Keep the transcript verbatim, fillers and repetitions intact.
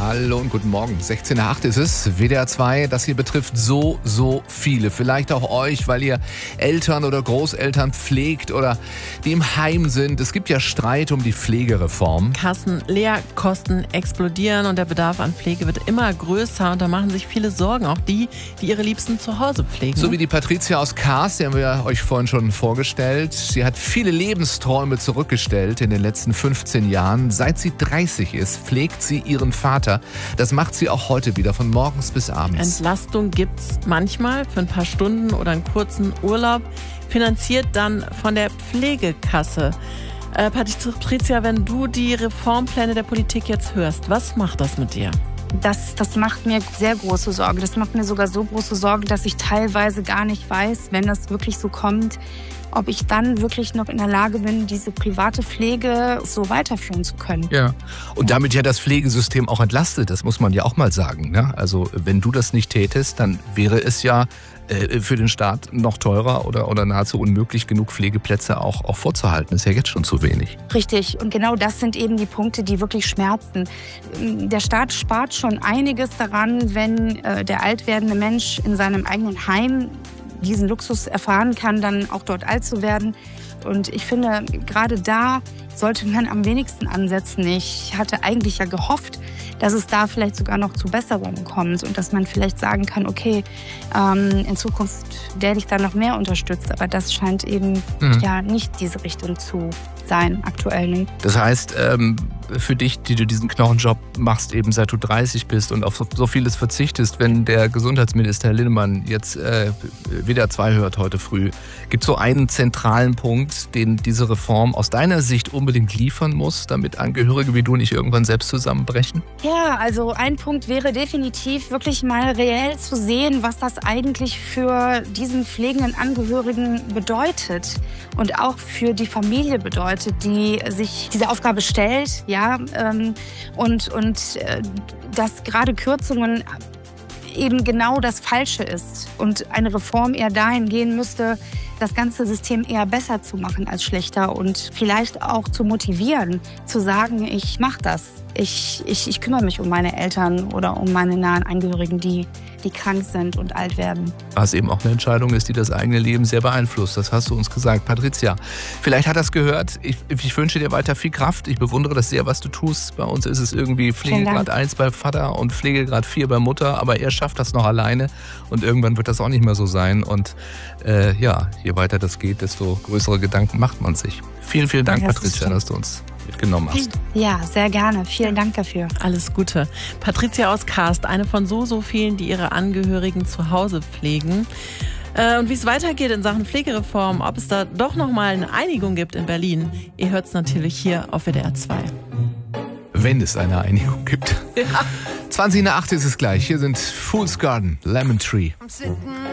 Hallo und guten Morgen. sechzehn Uhr acht ist es, W D R zwei. Das hier betrifft so, so viele. Vielleicht auch euch, weil ihr Eltern oder Großeltern pflegt oder die im Heim sind. Es gibt ja Streit um die Pflegereform. Kassenleerkosten explodieren und der Bedarf an Pflege wird immer größer. Und da machen sich viele Sorgen, auch die, die ihre Liebsten zu Hause pflegen. So wie die Patricia aus Kars, die haben wir euch vorhin schon vorgestellt. Sie hat viele Lebensträume zurückgestellt in den letzten fünfzehn Jahren. Seit sie dreißig ist, pflegt sie ihren Vater. Das macht sie auch heute wieder, von morgens bis abends. Entlastung gibt's manchmal für ein paar Stunden oder einen kurzen Urlaub, finanziert dann von der Pflegekasse. Äh, Patricia, wenn du die Reformpläne der Politik jetzt hörst, was macht das mit dir? Das, das macht mir sehr große Sorge. Das macht mir sogar so große Sorge, dass ich teilweise gar nicht weiß, wenn das wirklich so kommt, ob ich dann wirklich noch in der Lage bin, diese private Pflege so weiterführen zu können. Ja, und damit ja das Pflegesystem auch entlastet, das muss man ja auch mal sagen. Ne? Also wenn du das nicht tätest, dann wäre es ja äh, für den Staat noch teurer oder, oder nahezu unmöglich, genug Pflegeplätze auch, auch vorzuhalten. Das ist ja jetzt schon zu wenig. Richtig, und genau das sind eben die Punkte, die wirklich schmerzen. Der Staat spart schon einiges daran, wenn äh, der alt werdende Mensch in seinem eigenen Heim diesen Luxus erfahren kann, dann auch dort alt zu werden. Und ich finde, gerade da sollte man am wenigsten ansetzen. Ich hatte eigentlich ja gehofft, dass es da vielleicht sogar noch zu Besserungen kommt und dass man vielleicht sagen kann, okay, ähm, in Zukunft werde ich da noch mehr unterstützt. Aber das scheint eben mhm. ja nicht diese Richtung zu sein, aktuell nicht. Das heißt, ähm, für dich, die du diesen Knochenjob machst, eben seit du dreißig bist und auf so vieles verzichtest, wenn der Gesundheitsminister Herr Linnemann jetzt äh, W D R zwei hört heute früh, gibt es so einen zentralen Punkt, den diese Reform aus deiner Sicht unbedingt liefern muss, damit Angehörige wie du nicht irgendwann selbst zusammenbrechen? Ja, also ein Punkt wäre definitiv wirklich mal reell zu sehen, was das eigentlich für diesen pflegenden Angehörigen bedeutet und auch für die Familie bedeutet, die sich diese Aufgabe stellt, ja, ähm, und, und äh, dass gerade Kürzungen eben genau das Falsche ist und eine Reform eher dahin gehen müsste, das ganze System eher besser zu machen als schlechter und vielleicht auch zu motivieren, zu sagen, ich mache das. Ich, ich, ich kümmere mich um meine Eltern oder um meine nahen Angehörigen, die, die krank sind und alt werden. Was eben auch eine Entscheidung ist, die das eigene Leben sehr beeinflusst. Das hast du uns gesagt. Patricia, vielleicht hat das gehört. Ich, ich wünsche dir weiter viel Kraft. Ich bewundere das sehr, was du tust. Bei uns ist es irgendwie Pflegegrad eins bei Vater und Pflegegrad vier bei Mutter. Aber er schafft das noch alleine und irgendwann wird das auch nicht mehr so sein. Und äh, ja, je weiter das geht, desto größere Gedanken macht man sich. Vielen, vielen Dank, das Patricia, dass du uns mitgenommen hast. Ja, sehr gerne. Vielen Dank dafür. Alles Gute. Patricia aus Kars, eine von so, so vielen, die ihre Angehörigen zu Hause pflegen. Und wie es weitergeht in Sachen Pflegereform, ob es da doch nochmal eine Einigung gibt in Berlin, ihr hört es natürlich hier auf W D R zwei. Wenn es eine Einigung gibt. Ja. zwanzig nach acht ist es gleich. Hier sind Fool's Garden, Lemon Tree.